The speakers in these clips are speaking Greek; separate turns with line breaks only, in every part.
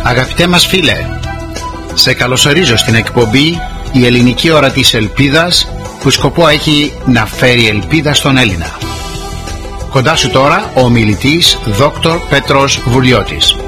Αγαπητέ μας φίλε, σε καλωσορίζω στην εκπομπή «Η ελληνική ώρα της ελπίδας» που σκοπό έχει να φέρει ελπίδα στον Έλληνα. Κοντά σου τώρα ο ομιλητής Δόκτωρ Πέτρος Βουλιώτης.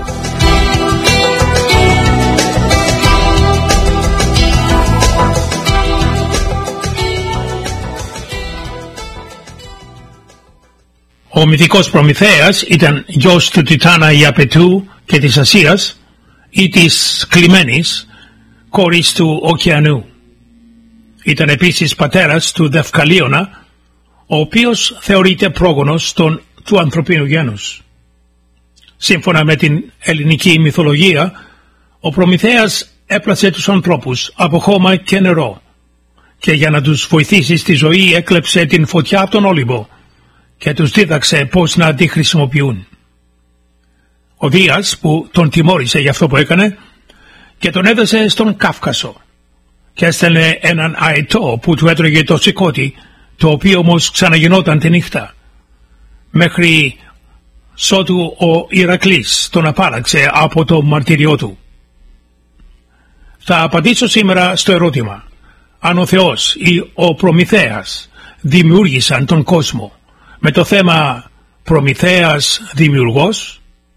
Ο μυθικός Προμηθέας ήταν γιος του Τιτάνα Ιαπετού και της Ασίας ή της Κλειμένης, κόρης του Ωκεανού. Ήταν επίσης πατέρας του Δευκαλίωνα, ο οποίος θεωρείται πρόγονος του ανθρωπίνου γένους. Σύμφωνα με την ελληνική μυθολογία, ο Προμηθέας έπλασε τους ανθρώπους από χώμα και νερό και για να τους βοηθήσει στη ζωή έκλεψε την φωτιά από τον Όλυμπο και τους δίδαξε πώς να τη χρησιμοποιούν. Ο Δίας που τον τιμώρησε για αυτό που έκανε και τον έδωσε στον Κάφκασο και έστελνε έναν αετό που του έτρωγε το σηκώτη, το οποίο όμως ξαναγινόταν τη νύχτα, μέχρι σότου ο Ηρακλής τον απάραξε από το μαρτύριό του. Θα απαντήσω σήμερα στο ερώτημα αν ο Θεός ή ο Προμηθέας δημιούργησαν τον κόσμο με το θέμα Προμηθέας δημιουργός.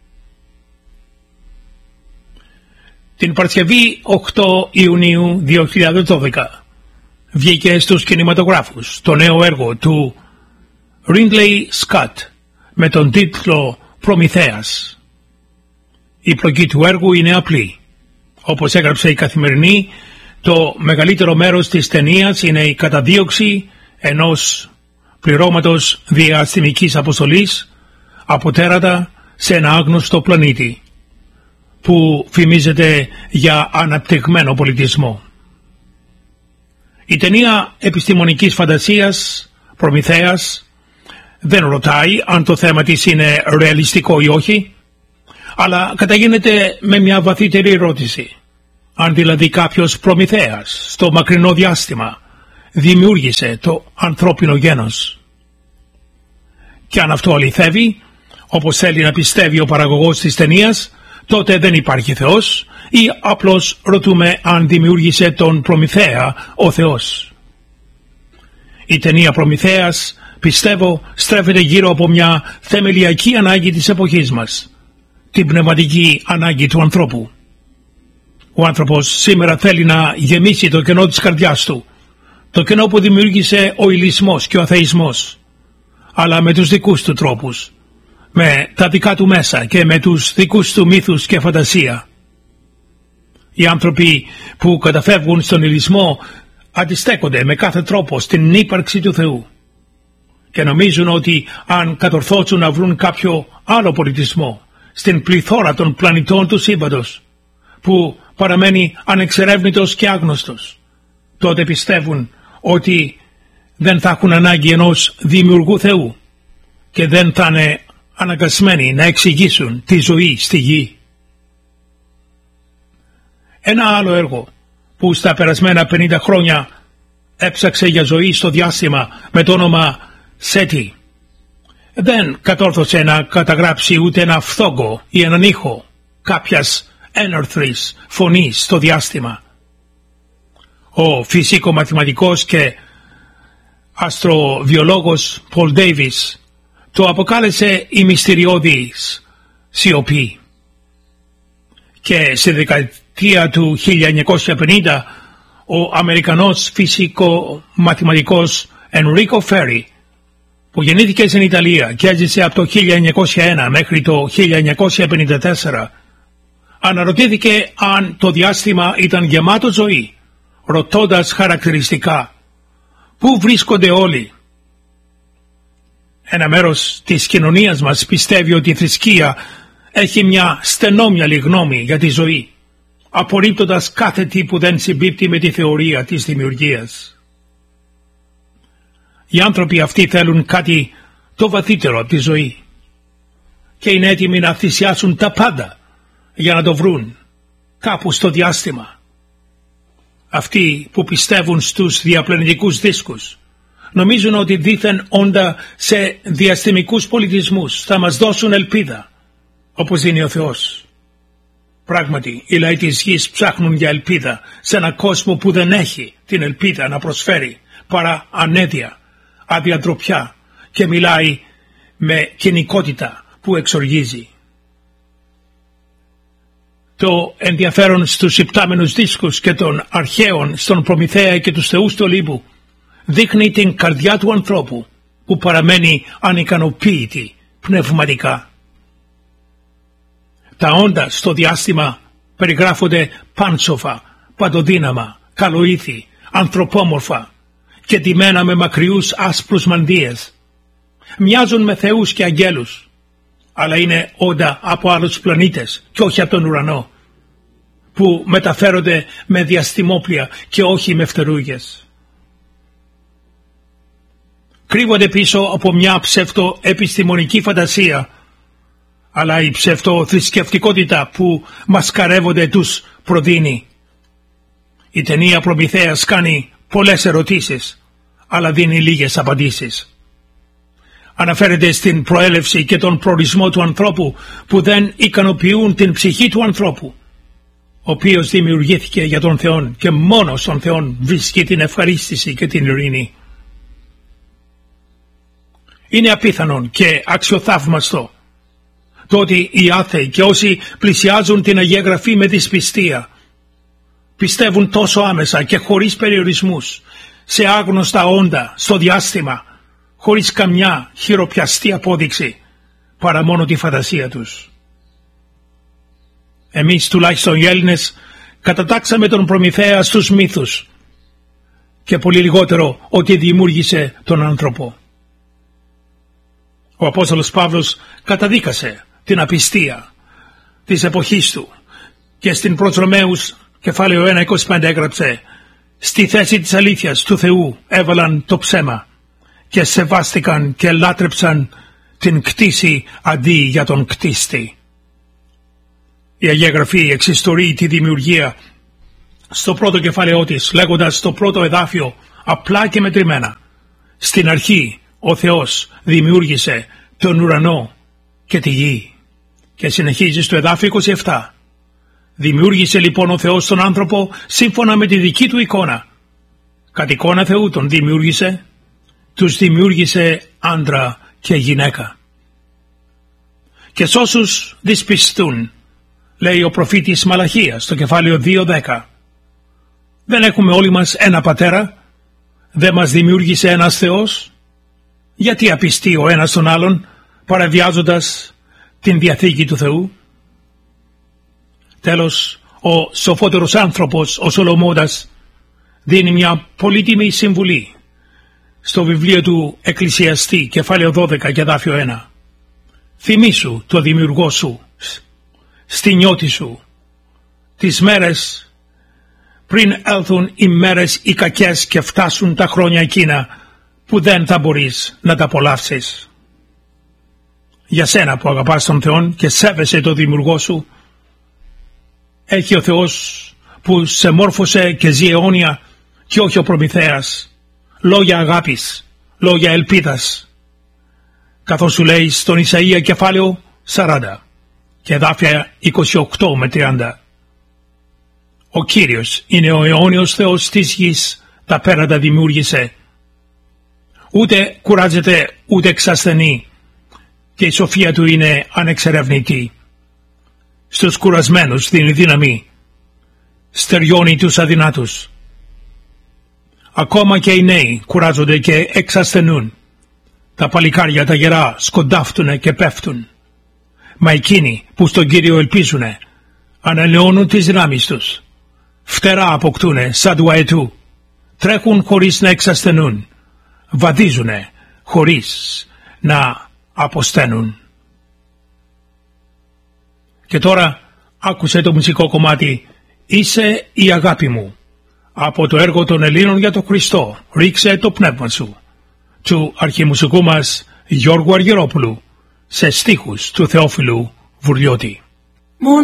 Την Παρασκευή 8 Ιουνίου 2012 βγήκε στους κινηματογράφους το νέο έργο του Ridley Scott με τον τίτλο Προμηθέας. Η πλοκή του έργου είναι απλή. Όπως έγραψε η Καθημερινή, το μεγαλύτερο μέρος της ταινίας είναι η καταδίωξη ενός πληρώματος διαστημικής αποστολής από τέρατα σε ένα άγνωστο πλανήτη που φημίζεται για αναπτυγμένο πολιτισμό. Η ταινία επιστημονικής φαντασίας Προμηθέας δεν ρωτάει αν το θέμα της είναι ρεαλιστικό ή όχι, αλλά καταγίνεται με μια βαθύτερη ερώτηση, αν δηλαδή κάποιος Προμηθέας στο μακρινό διάστημα δημιούργησε το ανθρώπινο γένος. Και αν αυτό αληθεύει, όπως θέλει να πιστεύει ο παραγωγός της ταινίας, τότε δεν υπάρχει Θεός ή απλώς ρωτούμε αν δημιούργησε τον Προμηθέα ο Θεός. Η ταινία Προμηθέας, πιστεύω, στρέφεται γύρω από μια θεμελιακή ανάγκη της εποχής μας, την πνευματική ανάγκη του ανθρώπου. Ο άνθρωπος σήμερα θέλει να γεμίσει το κενό της καρδιάς του, το κενό που δημιούργησε ο ηλισμός και ο αθεισμός, αλλά με τους δικούς του τρόπους, με τα δικά του μέσα και με τους δικούς του μύθους και φαντασία. Οι άνθρωποι που καταφεύγουν στον ηλισμό αντιστέκονται με κάθε τρόπο στην ύπαρξη του Θεού και νομίζουν ότι αν κατορθώσουν να βρουν κάποιο άλλο πολιτισμό στην πληθώρα των πλανητών του σύμπαντος που παραμένει ανεξερεύνητος και άγνωστος, τότε πιστεύουν ότι δεν θα έχουν ανάγκη ενός δημιουργού Θεού και δεν θα είναι αναγκασμένοι να εξηγήσουν τη ζωή στη γη. Ένα άλλο έργο που στα περασμένα 50 χρόνια έψαξε για ζωή στο διάστημα με το όνομα SETI δεν κατόρθωσε να καταγράψει ούτε ένα φθόγκο ή έναν ήχο κάποιας ένορθρης φωνής στο διάστημα. Ο φυσικό-μαθηματικός και αστροβιολόγος Πολ Ντέιβις το αποκάλεσε η μυστηριώδης σιωπή. Και στη δεκαετία του 1950 ο Αμερικανός φυσικό-μαθηματικός Ενρίκο Φέρι, που γεννήθηκε στην Ιταλία και έζησε από το 1901 μέχρι το 1954, αναρωτήθηκε αν το διάστημα ήταν γεμάτο ζωή, ρωτώντας χαρακτηριστικά «Πού βρίσκονται όλοι?» Ένα μέρος της κοινωνίας μας πιστεύει ότι η θρησκεία έχει μια στενόμυαλη γνώμη για τη ζωή, απορρίπτοντας κάθε τι που δεν συμπίπτει με τη θεωρία της δημιουργίας. Οι άνθρωποι αυτοί θέλουν κάτι το βαθύτερο από τη ζωή και είναι έτοιμοι να θυσιάσουν τα πάντα για να το βρουν κάπου στο διάστημα. Αυτοί που πιστεύουν στους διαπλανητικούς δίσκους νομίζουν ότι δήθεν όντα σε διαστημικούς πολιτισμούς θα μας δώσουν ελπίδα, όπως δίνει ο Θεός. Πράγματι, οι λαοί της γης ψάχνουν για ελπίδα σε έναν κόσμο που δεν έχει την ελπίδα να προσφέρει παρά ανέδεια, αδιαντροπιά και μιλάει με κοινικότητα που εξοργίζει. Το ενδιαφέρον στους υπτάμενους δίσκους και των αρχαίων στον Προμηθέα και τους θεούς του Ολύμπου δείχνει την καρδιά του ανθρώπου που παραμένει ανικανοποίητη πνευματικά. Τα όντα στο διάστημα περιγράφονται πάνσοφα, παντοδύναμα, καλοήθη, ανθρωπόμορφα και ντυμένα με μακριούς άσπρους μανδύες. Μοιάζουν με θεούς και αγγέλους, αλλά είναι όντα από άλλους πλανήτες και όχι από τον ουρανό, που μεταφέρονται με διαστημόπλια και όχι με φτερούγες. Κρύβονται πίσω από μια ψευτοεπιστημονική φαντασία, αλλά η ψευτοθρησκευτικότητα που μασκαρεύονται τους προδίνει. Η ταινία Προμηθέας κάνει πολλές ερωτήσεις, αλλά δίνει λίγες απαντήσεις. Αναφέρεται στην προέλευση και τον προορισμό του ανθρώπου που δεν ικανοποιούν την ψυχή του ανθρώπου, ο οποίος δημιουργήθηκε για τον Θεό και μόνο στον Θεό βρίσκει την ευχαρίστηση και την ειρήνη. Είναι απίθανον και αξιοθαύμαστο το ότι οι άθεοι και όσοι πλησιάζουν την Αγία Γραφή με δυσπιστία πιστεύουν τόσο άμεσα και χωρίς περιορισμούς σε άγνωστα όντα στο διάστημα, χωρίς καμιά χειροπιαστή απόδειξη παρά μόνο τη φαντασία τους. Εμείς τουλάχιστον οι Έλληνες κατατάξαμε τον Προμηθέα στους μύθους και πολύ λιγότερο ότι δημιούργησε τον άνθρωπο. Ο Απόστολος Παύλος καταδίκασε την απιστία της εποχής του και στην προς Ρωμαίους κεφάλαιο 1:25 έγραψε «Στη θέση της αλήθειας του Θεού έβαλαν το ψέμα και σεβάστηκαν και λάτρεψαν την κτήση αντί για τον κτίστη». Η Αγία Γραφή εξιστορεί τη δημιουργία στο πρώτο κεφάλαιό της λέγοντας στο πρώτο εδάφιο απλά και μετρημένα «Στην αρχή ο Θεός δημιούργησε τον ουρανό και τη γη». Και συνεχίζει στο εδάφιο 27. «Δημιούργησε λοιπόν ο Θεός τον άνθρωπο σύμφωνα με τη δική του εικόνα. Κατ' εικόνα Θεού τον δημιούργησε, τους δημιούργησε άντρα και γυναίκα». Και σ' όσους δυσπιστούν, λέει ο προφήτης Μαλαχίας στο κεφάλαιο 2:10. Δεν έχουμε όλοι μας ένα πατέρα, δεν μας δημιούργησε ένας Θεός? Γιατί απιστεί ο ένας τον άλλον παραβιάζοντας την Διαθήκη του Θεού? Τέλος, ο σοφότερος άνθρωπος, ο Σολομώντας, δίνει μια πολύτιμη συμβουλή στο βιβλίο του Εκκλησιαστή, κεφάλαιο 12 και εδάφιο 1. «Θυμήσου το δημιουργό σου, στη νιώτη σου, τις μέρες πριν έλθουν οι μέρες οι κακές και φτάσουν τα χρόνια εκείνα που δεν θα μπορείς να τα απολαύσεις». Για σένα που αγαπάς τον Θεό και σέβεσαι το δημιουργό σου, έχει ο Θεός που σε μόρφωσε και ζει αιώνια και όχι ο Προμηθέας λόγια αγάπης, λόγια ελπίδας, καθώς σου λέει στον Ισαΐα κεφάλαιο 40 και εδάφια 28 με 30. Ο Κύριος είναι ο αιώνιος Θεός της γης, τα πέρατα δημιούργησε. Ούτε κουράζεται ούτε εξασθενεί και η σοφία του είναι ανεξερευνητή. Στους κουρασμένους δίνει δύναμη, στεριώνει τους αδυνάτους. Ακόμα και οι νέοι κουράζονται και εξασθενούν. Τα παλικάρια τα γερά σκοντάφτουνε και πέφτουν. Μα εκείνοι που στον Κύριο ελπίζουνε ανανεώνουν τις δυνάμεις τους. Φτερά αποκτούνε σαν του αετού. Τρέχουν χωρίς να εξασθενούν. Βαδίζουνε χωρίς να αποσταίνουν. Και τώρα άκουσε το μουσικό κομμάτι «Είσαι η αγάπη μου» από το έργο των Ελλήνων για τον Χριστό «Ρίξε το πνεύμα σου» του αρχιμουσικού μας Γιώργου Αργυρόπουλου σε στίχους του Θεόφιλου Βουρλιώτη.